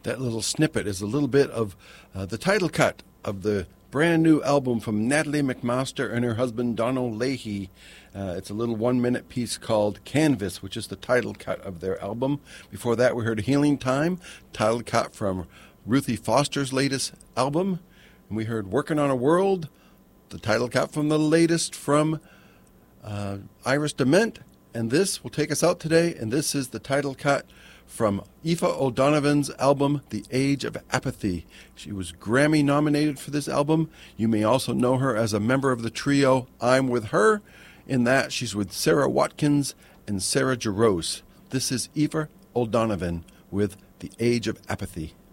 That little snippet is a little bit of the title cut of the brand new album from Natalie McMaster and her husband Donald Leahy. It's a little 1-minute piece called Canvas, which is the title cut of their album. Before that, we heard Healing Time, title cut from Ruthie Foster's latest album. And we heard Working on a World, the title cut from the latest from Iris Dement. And this will take us out today, and this is the title cut from Aoife O'Donovan's album, The Age of Apathy. She was Grammy nominated for this album. You may also know her as a member of the trio I'm With Her. In that, she's with Sarah Watkins and Sarah Jarosz. This is Aoife O'Donovan with The Age of Apathy.